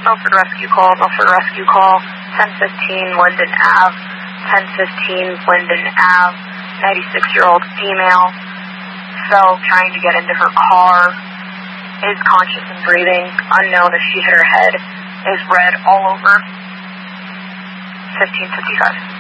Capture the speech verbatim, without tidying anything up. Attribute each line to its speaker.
Speaker 1: Milford rescue call, Milford rescue call, ten fifteen Linden Ave, ten fifteen Linden Ave, ninety-six-year-old female, fell trying to get into her car, is conscious and breathing, unknown if she hit her head, is red all over, fifteen fifty-five.